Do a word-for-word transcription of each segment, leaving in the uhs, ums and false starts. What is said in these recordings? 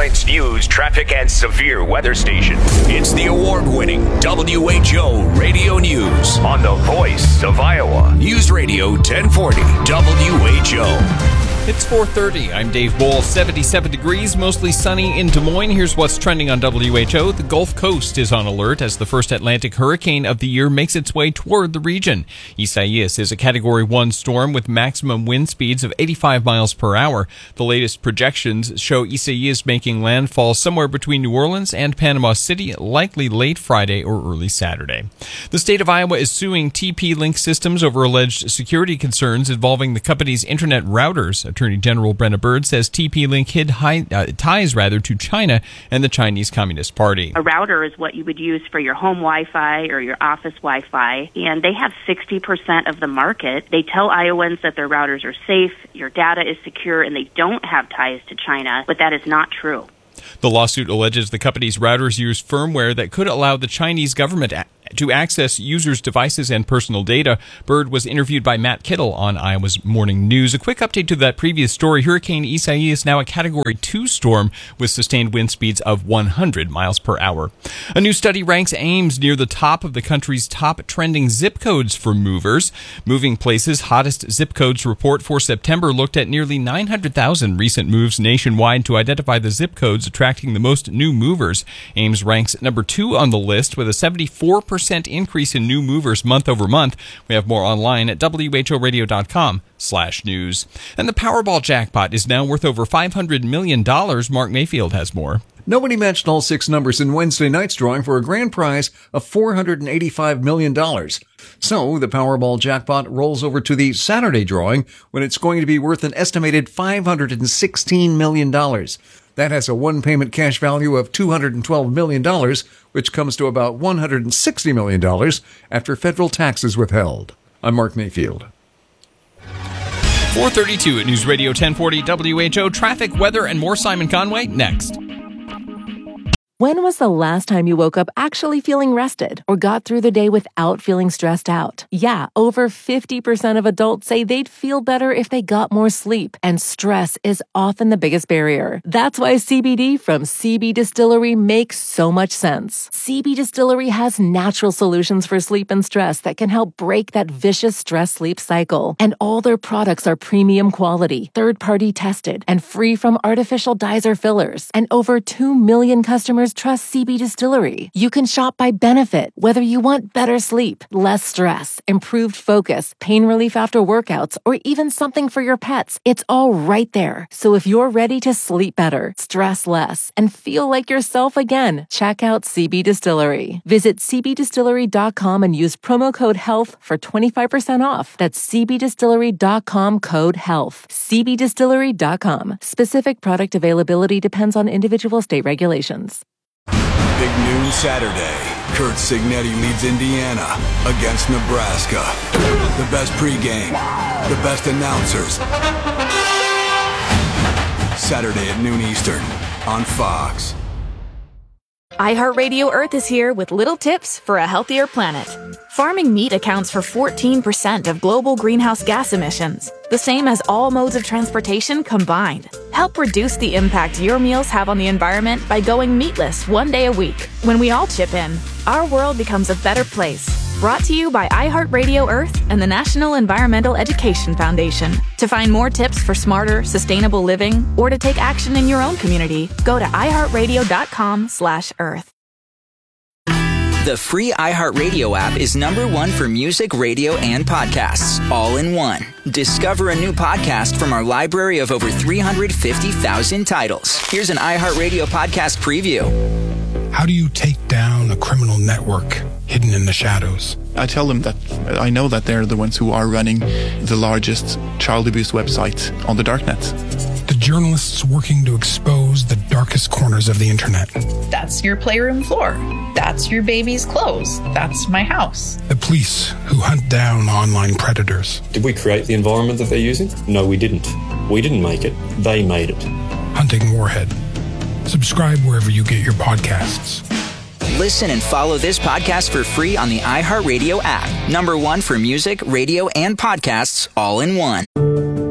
Flint's news, traffic, and severe weather station. It's the award-winning W H O Radio News on the voice of Iowa. News Radio ten forty W H O. It's four thirty. I'm Dave Bohl. seventy-seven degrees, mostly sunny in Des Moines. Here's what's trending on W H O. The Gulf Coast is on alert as the first Atlantic hurricane of the year makes its way toward the region. Isaias is a Category one storm with maximum wind speeds of eighty-five miles per hour. The latest projections show Isaias making landfall somewhere between New Orleans and Panama City, likely late Friday or early Saturday. The state of Iowa is suing T P-Link Systems over alleged security concerns involving the company's internet routers. Attorney General Brenna Bird says T P-Link hid high, uh, ties rather to China and the Chinese Communist Party. A router is what you would use for your home Wi-Fi or your office Wi-Fi, and they have sixty percent of the market. They tell Iowans that their routers are safe, your data is secure, and they don't have ties to China, but that is not true. The lawsuit alleges the company's routers use firmware that could allow the Chinese government to access users' devices and personal data. Bird was interviewed by Matt Kittle on Iowa's Morning News. A quick update to that previous story. Hurricane Isaias now a Category two storm with sustained wind speeds of one hundred miles per hour. A new study ranks Ames near the top of the country's top trending zip codes for movers. Moving Places' hottest zip codes report for September looked at nearly nine hundred thousand recent moves nationwide to identify the zip codes attracting the most new movers. Ames ranks number two on the list with a seventy-four percent increase in new movers month over month. We have more online at W H O radio dot com slash news. And the Powerball jackpot is now worth over five hundred million dollars. Mark Mayfield has more. Nobody matched all six numbers in Wednesday night's drawing for a grand prize of four hundred eighty-five million dollars. So the Powerball jackpot rolls over to the Saturday drawing when it's going to be worth an estimated five hundred sixteen million dollars. That has a one-payment cash value of two hundred twelve million dollars, which comes to about one hundred sixty million dollars after federal taxes withheld. I'm Mark Mayfield. four thirty-two at News Radio ten forty W H O. Traffic, weather, and more. Simon Conway next. When was the last time you woke up actually feeling rested or got through the day without feeling stressed out? Yeah, over fifty percent of adults say they'd feel better if they got more sleep, and stress is often the biggest barrier. That's why C B D from C B Distillery makes so much sense. C B Distillery has natural solutions for sleep and stress that can help break that vicious stress-sleep cycle. And all their products are premium quality, third-party tested, and free from artificial dyes or fillers. And over two million customers trust C B Distillery. You can shop by benefit, whether you want better sleep, less stress, improved focus, pain relief after workouts, or even something for your pets. It's all right there. So if you're ready to sleep better, stress less, and feel like yourself again, check out C B Distillery. Visit C B distillery dot com and use promo code HEALTH for twenty-five percent off. That's C B distillery dot com code HEALTH. C B distillery dot com. Specific product availability depends on individual state regulations. Big noon Saturday. Curt Cignetti leads Indiana against Nebraska. The best pregame, the best announcers. Saturday at noon Eastern on Fox. iHeartRadio Earth is here with little tips for a healthier planet. Farming meat accounts for fourteen percent of global greenhouse gas emissions, the same as all modes of transportation combined. Help reduce the impact your meals have on the environment by going meatless one day a week. When we all chip in, our world becomes a better place. Brought to you by iHeartRadio Earth and the National Environmental Education Foundation. To find more tips for smarter, sustainable living, or to take action in your own community, go to i heart radio dot com slash earth. The free iHeartRadio app is number one for music, radio, and podcasts, all in one. Discover a new podcast from our library of over three hundred fifty thousand titles. Here's an iHeartRadio podcast preview. How do you take down a criminal network hidden in the shadows? I tell them that I know that they're the ones who are running the largest child abuse website on the darknet. The journalists working to expose the darkest corners of the internet. That's your playroom floor. That's your baby's clothes. That's my house. The police who hunt down online predators. Did we create the environment that they're using? No, we didn't. We didn't make it. They made it. Hunting Warhead. Subscribe wherever you get your podcasts. Listen and follow this podcast for free on the iHeartRadio app. Number one for music, radio, and podcasts, all in one.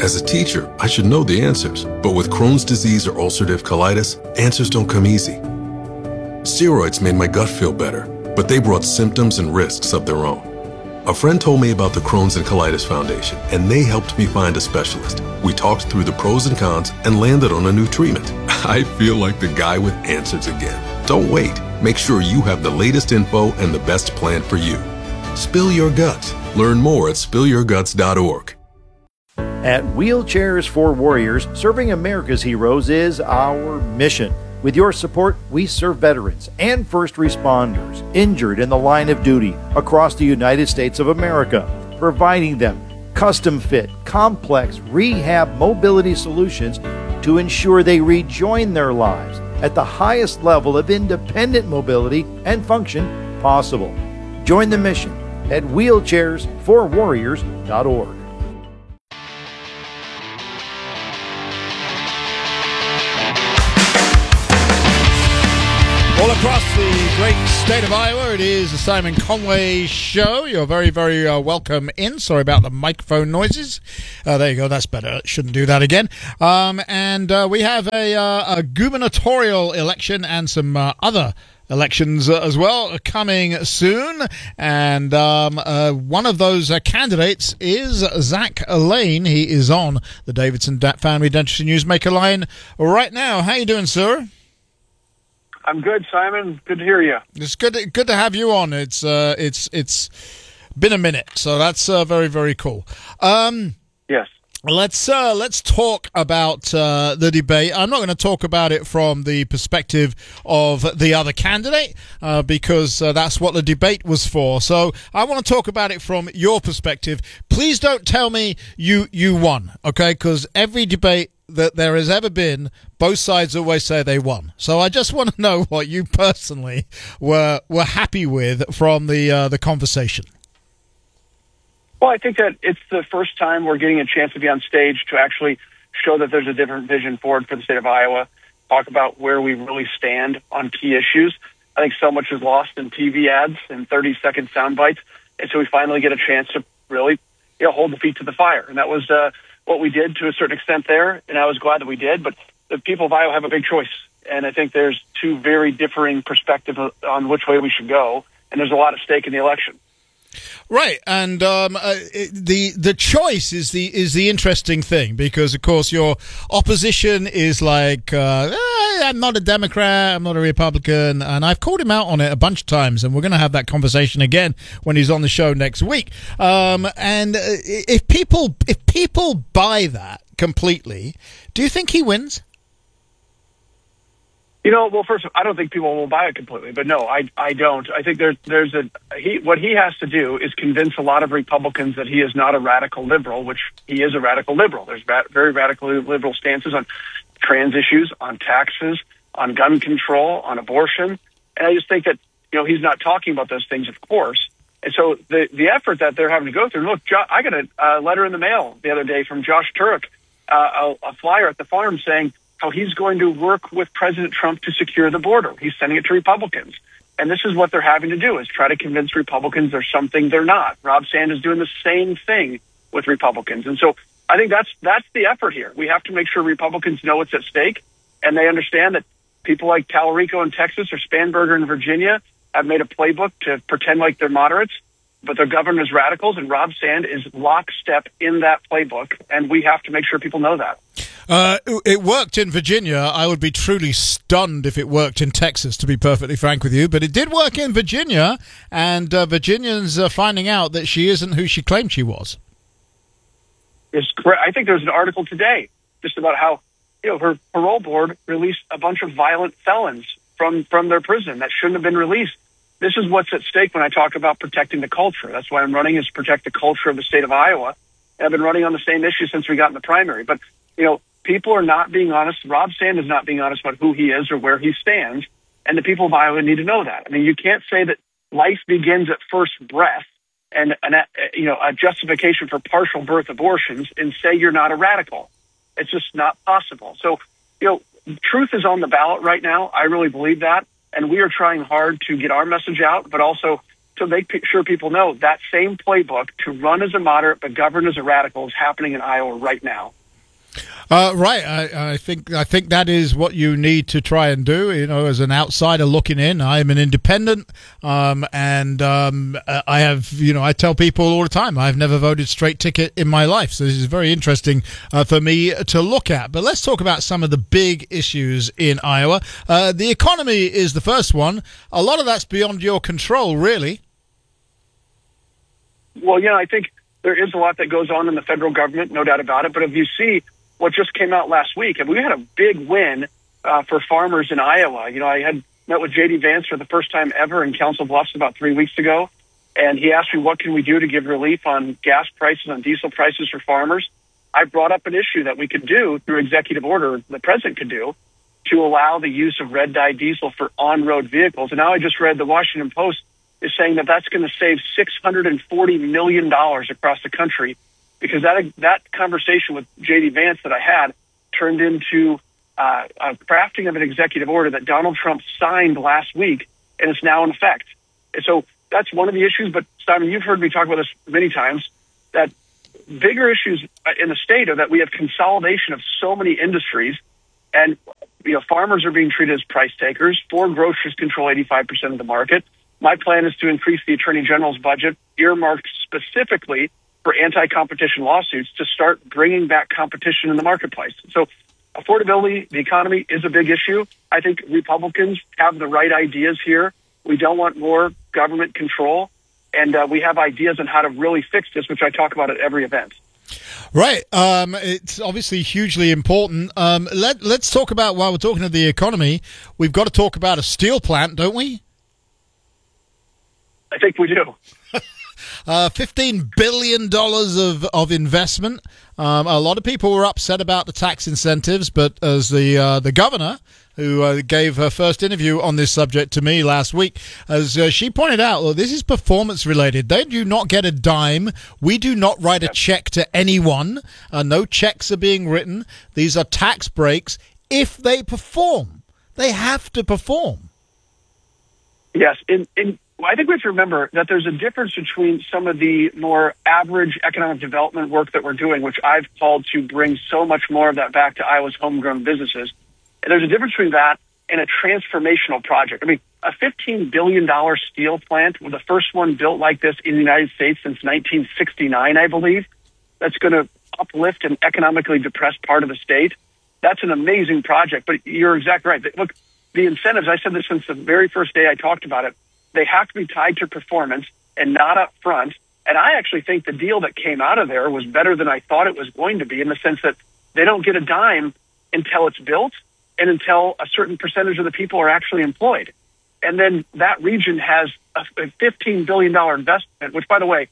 As a teacher, I should know the answers, but with Crohn's disease or ulcerative colitis, answers don't come easy. Steroids made my gut feel better, but they brought symptoms and risks of their own. A friend told me about the Crohn's and Colitis Foundation, and they helped me find a specialist. We talked through the pros and cons and landed on a new treatment. I feel like the guy with answers again. Don't wait. Make sure you have the latest info and the best plan for you. Spill your guts. Learn more at spill your guts dot org. At Wheelchairs for Warriors, serving America's heroes is our mission. With your support, we serve veterans and first responders injured in the line of duty across the United States of America, providing them custom-fit, complex rehab mobility solutions to ensure they rejoin their lives at the highest level of independent mobility and function possible. Join the mission at wheelchairs for warriors dot org. All across the great state of Iowa, it is the Simon Conway Show. You're very, very uh, welcome in. Sorry about the microphone noises. Uh, there you go. That's better. Shouldn't do that again. Um, and uh, we have a, uh, a gubernatorial election and some uh, other elections uh, as well coming soon. And um, uh, one of those uh, candidates is Zach Lane. He is on the Davidson Family Dentistry Newsmaker line right now. How you doing, sir? I'm good, Simon. Good to hear you. It's good. To, good to have you on. It's uh, it's it's been a minute, so that's uh, very very cool. Um, yes. Let's uh, let's talk about uh, the debate. I'm not going to talk about it from the perspective of the other candidate uh, because uh, that's what the debate was for. So I want to talk about it from your perspective. Please don't tell me you you won, okay? Because every debate that there has ever been, both sides always say they won. So I just want to know what you personally were were happy with from the uh, the conversation. Well, I think that it's the first time we're getting a chance to be on stage to actually show that there's a different vision forward for the state of Iowa, talk about where we really stand on key issues. I think so much is lost in T V ads and thirty-second sound bites, and so we finally get a chance to really, you know, hold the feet to the fire. And that was uh, what we did to a certain extent there, and I was glad that we did. But the people of Iowa have a big choice, and I think there's two very differing perspectives on which way we should go, and there's a lot at stake in the election. Right, and um, uh, it, the the choice is the is the interesting thing because, of course, your opposition is like, uh, eh, I'm not a Democrat, I'm not a Republican, and I've called him out on it a bunch of times, and we're going to have that conversation again when he's on the show next week. Um, and uh, if people if people buy that completely, do you think he wins? You know, well, first, I don't think people will buy it completely, but no, I I don't. I think there's there's a he what he has to do is convince a lot of Republicans that he is not a radical liberal, which he is a radical liberal. There's va- very radical liberal stances on trans issues, on taxes, on gun control, on abortion, and I just think that you know he's not talking about those things, of course. And so the the effort that they're having to go through. Look, jo- I got a uh, letter in the mail the other day from Josh Turek, uh, a, a flyer at the farm saying how he's going to work with President Trump to secure the border. He's sending it to Republicans. And this is what they're having to do, is try to convince Republicans there's something they're not. Rob Sand is doing the same thing with Republicans. And so I think that's that's the effort here. We have to make sure Republicans know what's at stake, and they understand that people like Talarico in Texas or Spanberger in Virginia have made a playbook to pretend like they're moderates, but they're governed as radicals, and Rob Sand is lockstep in that playbook, and we have to make sure people know that. Uh, it worked in Virginia. I would be truly stunned if it worked in Texas, to be perfectly frank with you. But it did work in Virginia, and uh, Virginians are finding out that she isn't who she claimed she was. It's correct. I think there's an article today just about how you know her parole board released a bunch of violent felons from, from their prison that shouldn't have been released. This is what's at stake when I talk about protecting the culture. That's why I'm running, is to protect the culture of the state of Iowa. And I've been running on the same issue since we got in the primary. But, you know, people are not being honest. Rob Sand is not being honest about who he is or where he stands. And the people of Iowa need to know that. I mean, you can't say that life begins at first breath and, and you know, a justification for partial birth abortions and say you're not a radical. It's just not possible. So, you know, truth is on the ballot right now. I really believe that. And we are trying hard to get our message out, but also to make p- sure people know that same playbook to run as a moderate but govern as a radical is happening in Iowa right now. Uh, right, I, I think I think that is what you need to try and do. You know, as an outsider looking in, I am an independent, um, and um, I have, you know, I tell people all the time I've never voted straight ticket in my life. So this is very interesting uh, for me to look at. But let's talk about some of the big issues in Iowa. Uh, the economy is the first one. A lot of that's beyond your control, really. Well, yeah, I think there is a lot that goes on in the federal government, no doubt about it. But if you see what just came out last week, and we had a big win uh, for farmers in Iowa. You know, I had met with J D Vance for the first time ever in Council Bluffs about three weeks ago, and he asked me, what can we do to give relief on gas prices, on diesel prices for farmers? I brought up an issue that we could do through executive order, the president could do, to allow the use of red dye diesel for on-road vehicles. And now I just read the Washington Post is saying that that's going to save six hundred forty million dollars across the country, because that that conversation with J D Vance that I had turned into uh, a crafting of an executive order that Donald Trump signed last week, and it's now in effect. And so that's one of the issues. But, Simon, you've heard me talk about this many times, that bigger issues in the state are that we have consolidation of so many industries, and you know, farmers are being treated as price takers. Four grocers control eighty-five percent of the market. My plan is to increase the Attorney General's budget, earmarked specifically for anti-competition lawsuits, to start bringing back competition in the marketplace. So affordability, the economy is a big issue. I think Republicans have the right ideas here. We don't want more government control, and uh, we have ideas on how to really fix this, which I talk about at every event. Right. Um, it's obviously hugely important. Um, let, let's talk about, while we're talking of the economy, we've got to talk about a steel plant, don't we? I think we do. Uh, fifteen billion dollars of, of investment. Um, a lot of people were upset about the tax incentives, but as the uh, the governor, who uh, gave her first interview on this subject to me last week, as uh, she pointed out, well, this is performance related. They do not get a dime. We do not write a check to anyone. Uh, no checks are being written. These are tax breaks if they perform. They have to perform. Yes, in, in I think we have to remember that there's a difference between some of the more average economic development work that we're doing, which I've called to bring so much more of that back to Iowa's homegrown businesses. And there's a difference between that and a transformational project. I mean, a fifteen billion dollars steel plant, the first one built like this in the United States since nineteen sixty-nine, I believe, that's going to uplift an economically depressed part of the state. That's an amazing project. But you're exactly right. Look, the incentives, I said this since the very first day I talked about it, they have to be tied to performance and not up front. And I actually think the deal that came out of there was better than I thought it was going to be, in the sense that they don't get a dime until it's built and until a certain percentage of the people are actually employed. And then that region has a fifteen billion dollars investment, which, by the way,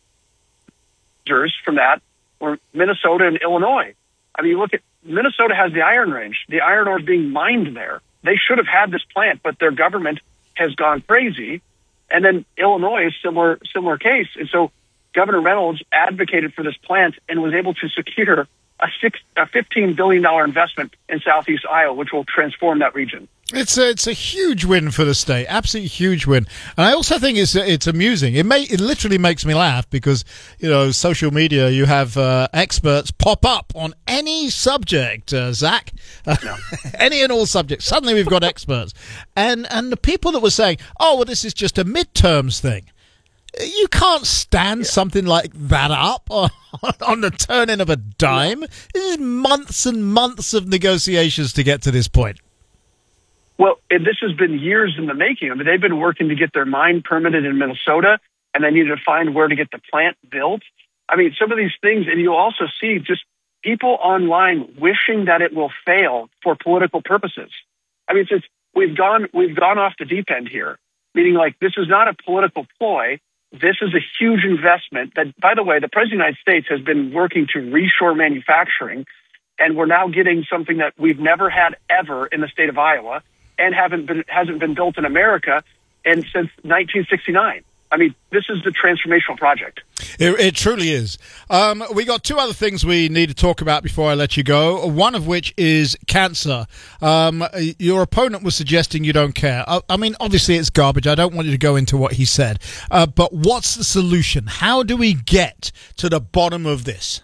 from that were Minnesota and Illinois. I mean, you look at Minnesota has the Iron Range. The iron ore is being mined there. They should have had this plant, but their government has gone crazy. And then Illinois is similar similar case. And so Governor Reynolds advocated for this plant and was able to secure a six a fifteen billion dollars investment in Southeast Iowa, which will transform that region. It's a, it's a huge win for the state, absolutely huge win. And I also think it's it's amusing. It may it literally makes me laugh because, you know, social media, you have uh, experts pop up on any subject, uh, Zach, uh, no. any and all subjects. Suddenly we've got experts, and and the people that were saying, oh, well, this is just a midterms thing. You can't stand yeah. something like that up on, on the turning of a dime. Yeah. This is months and months of negotiations to get to this point. Well, and this has been years in the making. I mean, they've been working to get their mine permitted in Minnesota, and they needed to find where to get the plant built. I mean, some of these things, and you also see just people online wishing that it will fail for political purposes. I mean, it's, we've gone we've gone off the deep end here, meaning like this is not a political ploy. This is a huge investment that, by the way, the President of the United States has been working to reshore manufacturing, and we're now getting something that we've never had ever in the state of Iowa, and haven't been hasn't been built in America and since nineteen sixty-nine. I mean, this is the transformational project. It, it truly is. Um, we got two other things we need to talk about before I let you go. One of which is cancer. Um, your opponent was suggesting you don't care. I, I mean, obviously it's garbage. I don't want you to go into what he said. Uh, but what's the solution? How do we get to the bottom of this?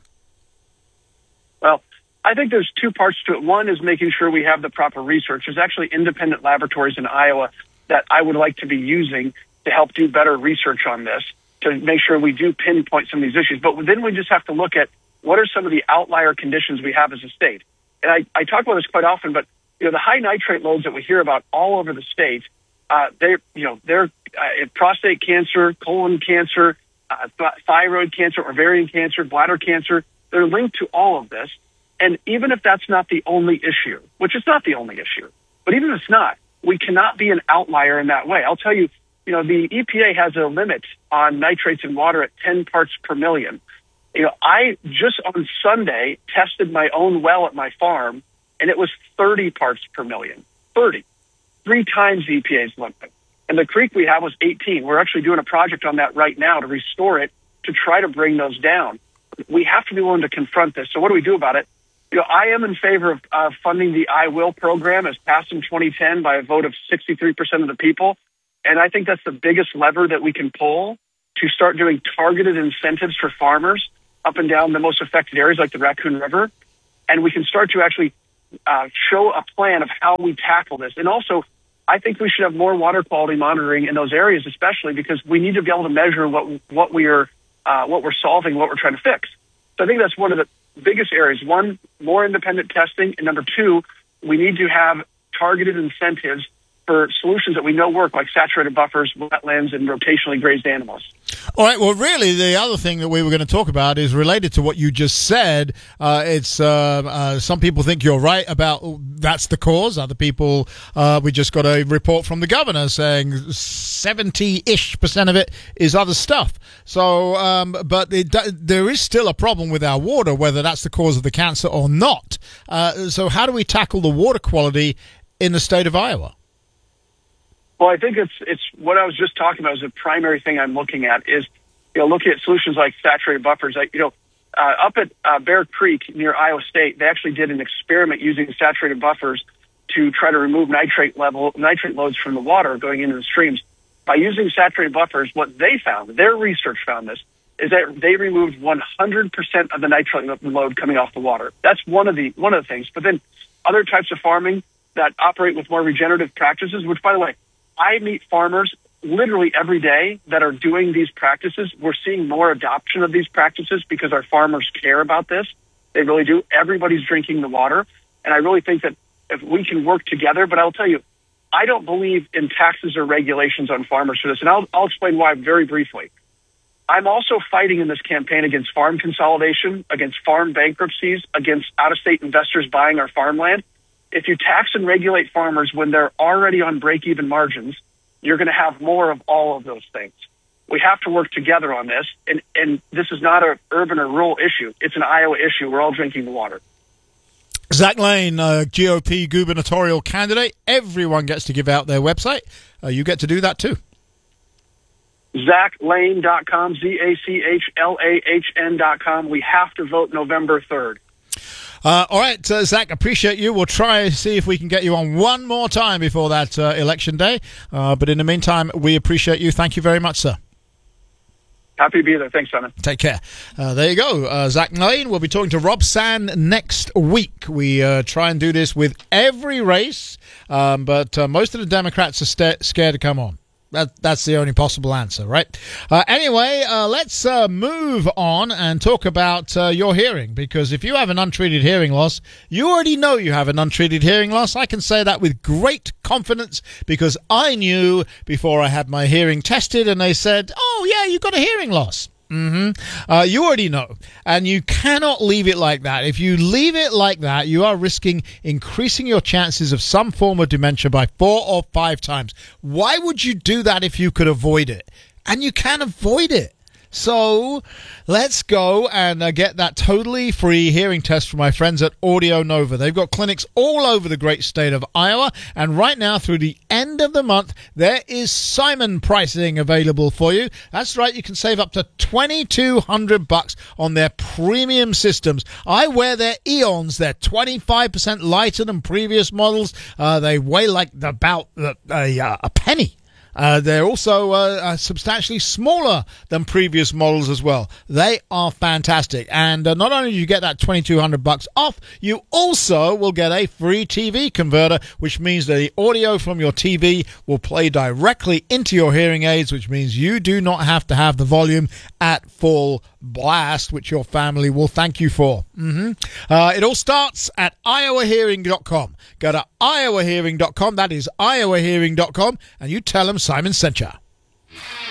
Well, I think there's two parts to it. One is making sure we have the proper research. There's actually independent laboratories in Iowa that I would like to be using to help do better research on this, to make sure we do pinpoint some of these issues. But then we just have to look at what are some of the outlier conditions we have as a state. And I, I talk about this quite often, but you know, the high nitrate loads that we hear about all over the state, uh, they're, you know, they're uh, prostate cancer, colon cancer, uh, th- thyroid cancer, ovarian cancer, bladder cancer. They're linked to all of this. And even if that's not the only issue, which is not the only issue, but even if it's not, we cannot be an outlier in that way. I'll tell you, you know, the E P A has a limit on nitrates in water at ten parts per million. You know, I just on Sunday tested my own well at my farm, and it was thirty parts per million. thirty. Three times the E P A's limit. And the creek we have was eighteen. We're actually doing a project on that right now to restore it, to try to bring those down. We have to be willing to confront this. So what do we do about it? You know, I am in favor of uh, funding the I Will program, as passed in twenty ten by a vote of sixty-three percent of the people. And I think that's the biggest lever that we can pull to start doing targeted incentives for farmers up and down the most affected areas like the Raccoon River. And we can start to actually uh, show a plan of how we tackle this. And also, I think we should have more water quality monitoring in those areas, especially because we need to be able to measure what what we are, uh, what we're solving, what we're trying to fix. So I think that's one of the biggest areas. One, more independent testing. And number two, we need to have targeted incentives for solutions that we know work, like saturated buffers, wetlands, and rotationally grazed animals. All right. Well, really, the other thing that we were going to talk about is related to what you just said. Uh, it's uh, uh, some people think you're right about that's the cause. Other people, uh, we just got a report from the governor saying seventy-ish percent of it is other stuff. So, um, but it, there is still a problem with our water, whether that's the cause of the cancer or not. Uh, so how do we tackle the water quality in the state of Iowa? Well, I think it's it's what I was just talking about is the primary thing I'm looking at is, you know, looking at solutions like saturated buffers. Like, you know, uh, up at uh, Bear Creek near Iowa State, they actually did an experiment using saturated buffers to try to remove nitrate level nitrate loads from the water going into the streams. By using saturated buffers, what they found, their research found this, is that they removed one hundred percent of the nitrate load coming off the water. That's one of the one of the things. But then other types of farming that operate with more regenerative practices, which, by the way, I meet farmers literally every day that are doing these practices. We're seeing more adoption of these practices because our farmers care about this. They really do. Everybody's drinking the water. And I really think that if we can work together, but I'll tell you, I don't believe in taxes or regulations on farmers for this. And I'll, I'll explain why very briefly. I'm also fighting in this campaign against farm consolidation, against farm bankruptcies, against out-of-state investors buying our farmland. If you tax and regulate farmers when they're already on break-even margins, you're going to have more of all of those things. We have to work together on this, and, and this is not an urban or rural issue. It's an Iowa issue. We're all drinking the water. Zach Lane, uh, G O P gubernatorial candidate. Everyone gets to give out their website. Uh, you get to do that too. Zach Lane dot com, Z A C H L A H N dot com. We have to vote November third. Uh, all right, uh, Zach, appreciate you. We'll try and see if we can get you on one more time before that uh, election day. Uh, but in the meantime, we appreciate you. Thank you very much, sir. Happy to be there. Thanks, Simon. Take care. Uh, there you go. Uh, Zach Lane. We'll be talking to Rob Sand next week. We uh, try and do this with every race, um, but uh, most of the Democrats are st- scared to come on. That, that's the only possible answer, right? Uh, anyway, uh, let's uh, move on and talk about uh, your hearing, because if you have an untreated hearing loss, you already know you have an untreated hearing loss. I can say that with great confidence because I knew before I had my hearing tested and they said, oh, yeah, you've got a hearing loss. Mm-hmm. Uh, you already know, and you cannot leave it like that. If you leave it like that, you are risking increasing your chances of some form of dementia by four or five times. Why would you do that if you could avoid it? And you can avoid it. So let's go and uh, get that totally free hearing test from my friends at Audio Nova. They've got clinics all over the great state of Iowa, and right now through the end of the month, there is Simon pricing available for you. That's right, you can save up to twenty-two hundred bucks on their premium systems. I wear their Eons. They're twenty-five percent lighter than previous models. Uh, they weigh like about uh, a, a penny. Uh, they're also uh, uh, substantially smaller than previous models as well. They are fantastic. And uh, not only do you get that twenty-two hundred bucks off, you also will get a free T V converter, which means that the audio from your T V will play directly into your hearing aids, which means you do not have to have the volume at full blast, which your family will thank you for. Mm-hmm. Uh, it all starts at iowa hearing dot com. Go to iowa hearing dot com. That is iowa hearing dot com, and you tell them Simon sent you.